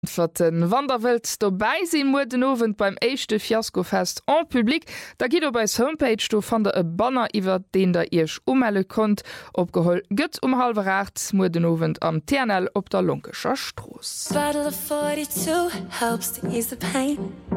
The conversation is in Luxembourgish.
den Wanderwelt dabei sinn mo den Owen beim echte Fiaskofest an Publik. Da geht op beis Homepage do fan der e Banner iwwer den der Isch umelle konnt opgeholl gëtt 7:30 mo den Owen am TNL op der Lonkescher Stroos. Bottle of 42 helps to ease the pain.